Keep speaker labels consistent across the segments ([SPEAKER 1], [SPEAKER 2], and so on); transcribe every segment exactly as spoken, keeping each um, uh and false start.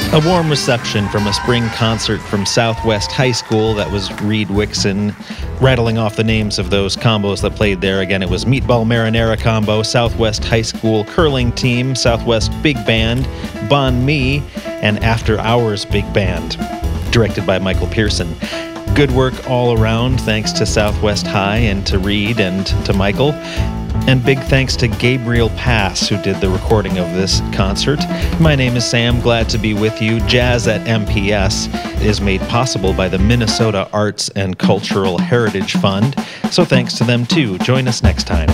[SPEAKER 1] A warm reception from a spring concert from Southwest High School. That was Reed Wixon rattling off the names of those combos that played there. Again, it was Meatball Marinara Combo, Southwest High School Curling Team, Southwest Big Band, Bon Me, and After Hours Big Band, directed by Michael Pearson. Good work all around, thanks to Southwest High and to Reed and to Michael. And big thanks to Gabriel Pass, who did the recording of this concert. My name is Sam, glad to be with you. Jazz at M P S is made possible by the Minnesota Arts and Cultural Heritage Fund, so thanks to them too. Join us next time.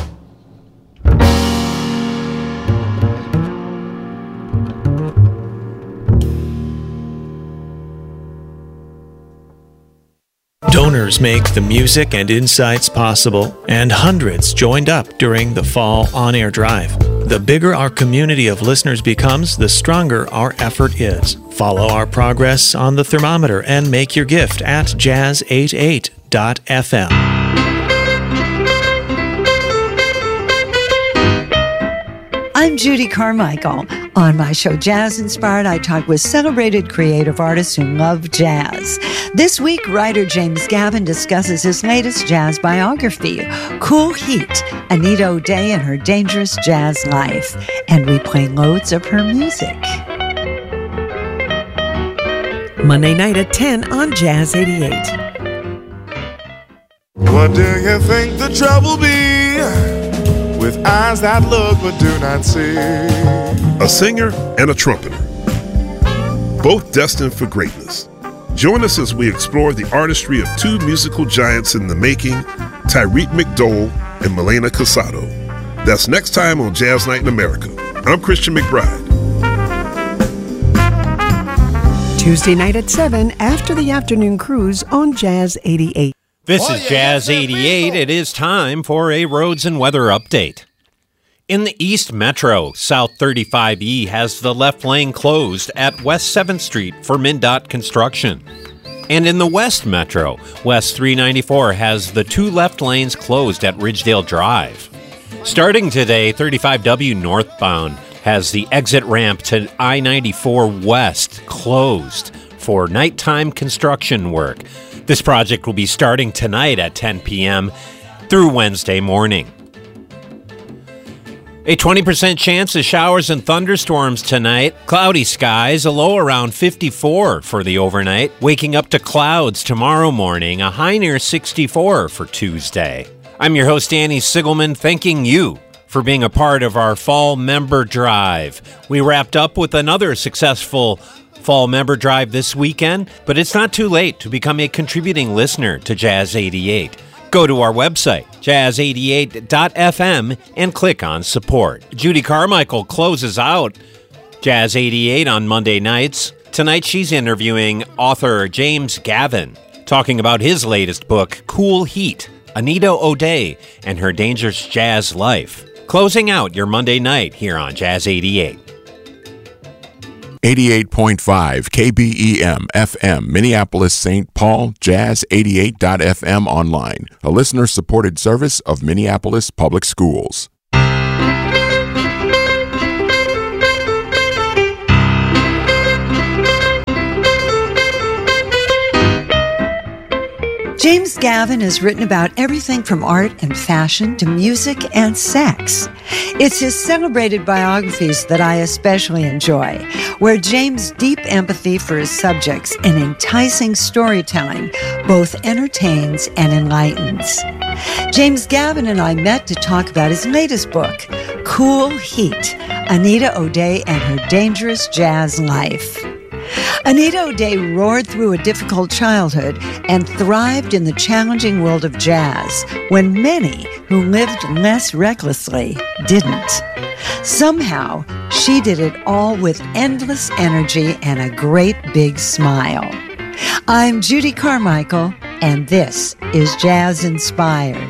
[SPEAKER 2] Donors make the music and insights possible, and hundreds joined up during the Fall On-Air Drive. The bigger our community of listeners becomes, the stronger our effort is. Follow our progress on the thermometer and make your gift at jazz eighty-eight dot f m.
[SPEAKER 3] I'm Judy Carmichael. On my show, Jazz Inspired, I talk with celebrated creative artists who love jazz. This week, writer James Gavin discusses his latest jazz biography, Cool Heat, Anita O'Day and Her Dangerous Jazz Life. And we play loads of her music. Monday night at ten on Jazz eighty-eight.
[SPEAKER 4] What do you think the trouble be? With eyes that look but do not see.
[SPEAKER 5] A singer and a trumpeter, both destined for greatness. Join us as we explore the artistry of two musical giants in the making, Tyreek McDowell and Milena Casado. That's next time on Jazz Night in America. I'm Christian McBride.
[SPEAKER 6] Tuesday night at seven after the afternoon cruise on Jazz eighty-eight.
[SPEAKER 7] This is Jazz eighty-eight. It is time for a roads and weather update. In the East Metro, South thirty-five E has the left lane closed at West seventh Street for MnDOT construction. And in the West Metro, West three ninety-four has the two left lanes closed at Ridgedale Drive. Starting today, thirty-five W northbound has the exit ramp to I ninety-four West closed for nighttime construction work. This project will be starting tonight at ten p.m. through Wednesday morning. A twenty percent chance of showers and thunderstorms tonight. Cloudy skies, a low around fifty-four for the overnight. Waking up to clouds tomorrow morning, a high near sixty-four for Tuesday. I'm your host, Danny Sigelman, thanking you for being a part of our Fall Member Drive. We wrapped up with another successful Fall Member Drive this weekend, but it's not too late to become a contributing listener to Jazz eighty-eight. Go to our website, jazz eighty-eight dot f m, and click on Support. Judy Carmichael closes out Jazz eighty-eight on Monday nights. Tonight she's interviewing author James Gavin, talking about his latest book, Cool Heat, Anita O'Day and Her Dangerous Jazz Life. Closing out your Monday night here on Jazz eighty-eight.
[SPEAKER 8] eighty-eight point five K B E M F M, Minneapolis, Saint Paul, jazz eighty-eight dot f m online, a listener-supported service of Minneapolis Public Schools.
[SPEAKER 3] James Gavin has written about everything from art and fashion to music and sex. It's his celebrated biographies that I especially enjoy, where James' deep empathy for his subjects and enticing storytelling both entertains and enlightens. James Gavin and I met to talk about his latest book, Cool Heat, Anita O'Day and Her Dangerous Jazz Life. Anita O'Day roared through a difficult childhood and thrived in the challenging world of jazz when many who lived less recklessly didn't. Somehow, she did it all with endless energy and a great big smile. I'm Judy Carmichael, and this is Jazz Inspired.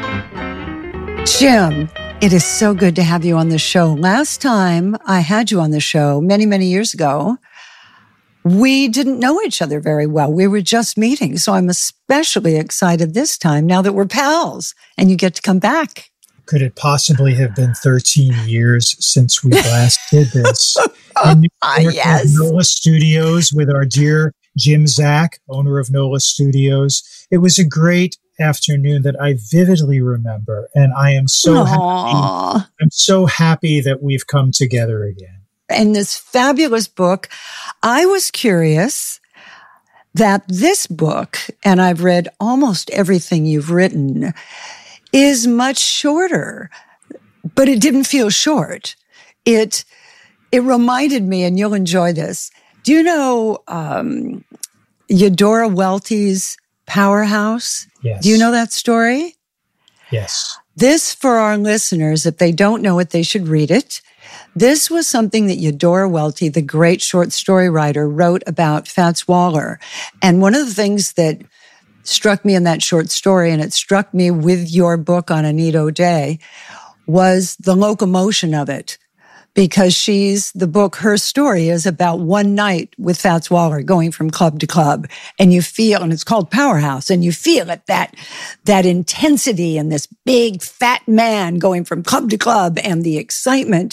[SPEAKER 3] Jim, it is so good to have you on the show. Last time I had you on the show, many, many years ago, we didn't know each other very well. We were just meeting. So I'm especially excited this time now that we're pals and you get to come back.
[SPEAKER 9] could it possibly have been thirteen years since we last did this? In New York,
[SPEAKER 3] Yes.
[SPEAKER 9] at NOLA Studios with our dear Jim Zach, owner of NOLA Studios. It was a great afternoon that I vividly remember, and I am so happy.
[SPEAKER 3] Aw.
[SPEAKER 9] I'm so happy that we've come together again.
[SPEAKER 3] In this fabulous book, I was curious that this book, and I've read almost everything you've written, is much shorter, but it didn't feel short. It it reminded me, and you'll enjoy this. Do you know um, Eudora Welty's Powerhouse?
[SPEAKER 9] Yes.
[SPEAKER 3] Do you know that story?
[SPEAKER 9] Yes.
[SPEAKER 3] This, for our listeners, if they don't know it, they should read it. This was something that Eudora Welty, the great short story writer, wrote about Fats Waller. And one of the things that struck me in that short story, and it struck me with your book on Anita O'Day, was the locomotion of it. Because she's, the book, her story is about one night with Fats Waller going from club to club. And you feel, and it's called Powerhouse, and you feel it, that, that intensity and this big fat man going from club to club and the excitement.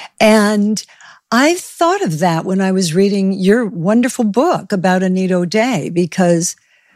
[SPEAKER 3] And I thought of that when I was reading your wonderful book about Anita O'Day, because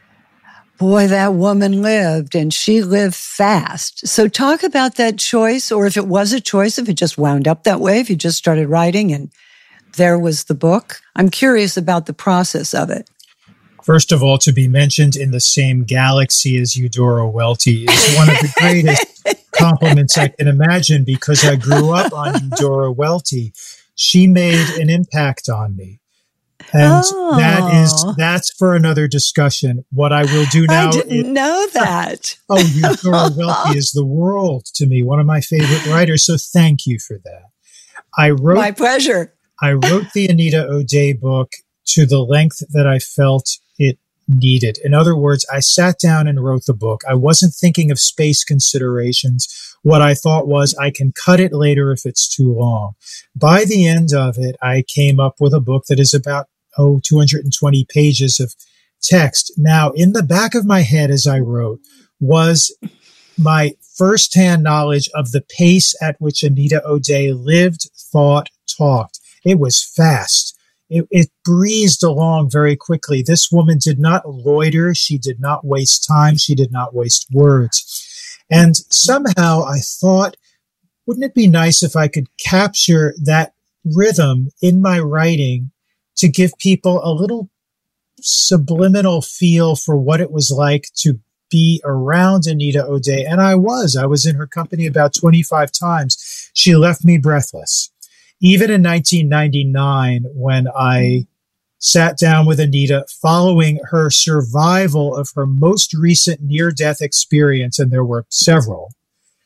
[SPEAKER 3] boy, that woman lived, and she lived fast. So talk about that choice, or if it was a choice, if it just wound up that way, if you just started writing and there was the book. I'm curious about the process of it.
[SPEAKER 9] First of all, to be mentioned in the same galaxy as Eudora Welty is one of the greatest compliments I can imagine, because I grew up on Eudora Welty. She made an impact on me. And
[SPEAKER 3] oh.
[SPEAKER 9] that is, that's for another discussion. What I will do now.
[SPEAKER 3] I didn't
[SPEAKER 9] is,
[SPEAKER 3] know that.
[SPEAKER 9] Oh, Eudora Welty is the world to me, one of my favorite writers. So thank you for that. I wrote,
[SPEAKER 3] My pleasure.
[SPEAKER 9] I wrote the Anita O'Day book to the length that I felt it needed. In other words, I sat down and wrote the book. I wasn't thinking of space considerations. What I thought was, I can cut it later if it's too long. By the end of it, I came up with a book that is about oh, two hundred twenty pages of text. Now, in the back of my head as I wrote was my firsthand knowledge of the pace at which Anita O'Day lived, thought, talked. It was fast. It, it breezed along very quickly. This woman did not loiter. She did not waste time. She did not waste words. And somehow I thought, wouldn't it be nice if I could capture that rhythm in my writing to give people a little subliminal feel for what it was like to be around Anita O'Day. And I was. I was in her company about twenty-five times. She left me breathless. Even in nineteen ninety-nine, when I sat down with Anita following her survival of her most recent near-death experience, and there were several,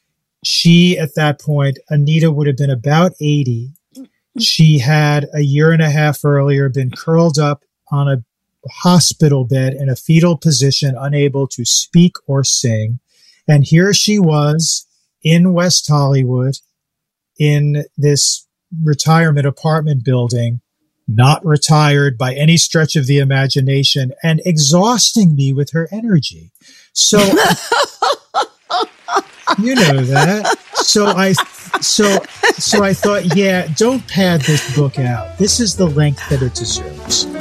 [SPEAKER 9] she, at that point, Anita would have been about eighty. She had a year and a half earlier been curled up on a hospital bed in a fetal position, unable to speak or sing. And here she was in West Hollywood in this retirement apartment building, not retired by any stretch of the imagination, and exhausting me with her energy. So, you know that. So I, so, so I thought, yeah, don't pad this book out. This is the length that it deserves.